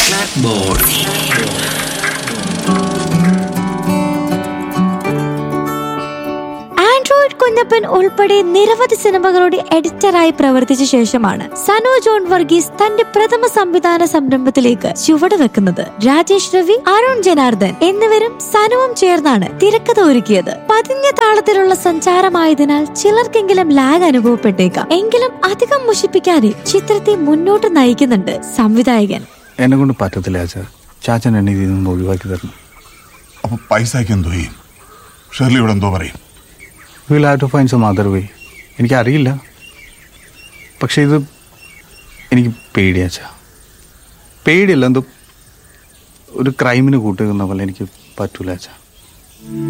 Android Kunjappan ഉൾപ്പെടെ നിരവധി സിനിമകളുടെ എഡിറ്ററായി പ്രവർത്തിച്ച ശേഷമാണ് സനു ജോൺ വർഗീസ് തന്റെ പ്രഥമ സംവിധാന സംരംഭത്തിലേക്ക് ചുവടുവെക്കുന്നത്. രാജേഷ് രവി, അരുൺ ജനാർദ്ദൻ എന്നിവരും സനുവും ചേർന്നാണ് തിരക്കഥ ഒരുക്കിയത്. പതിഞ്ഞ താളത്തിലുള്ള സഞ്ചാരമായതിനാൽ ചിലർക്കെങ്കിലും ലാഗ് അനുഭവപ്പെട്ടേക്കാം. എങ്കിലും അധികം മുഷിപ്പിക്കാതെ ചിത്രത്തെ മുന്നോട്ട് നയിക്കുന്നുണ്ട് സംവിധായകൻ. എന്നെ കൊണ്ട് പറ്റത്തില്ല ചാച്ചൻ എന്നെ ഇതിൽ നിന്ന് ഒഴിവാക്കി തരണം. അപ്പൊ പൈസക്ക് എന്തോ ചെയ്യും? ഷെർലിയോട് എന്തോ പറയും? Will have to find some other way. എനിക്കറിയില്ല, പക്ഷെ ഇത് എനിക്ക് പേടിയാച്ചാ. പേടിയല്ല, എന്തോ ഒരു ക്രൈമിന് കൂട്ടുന്ന പോലെ എനിക്ക് പറ്റൂല.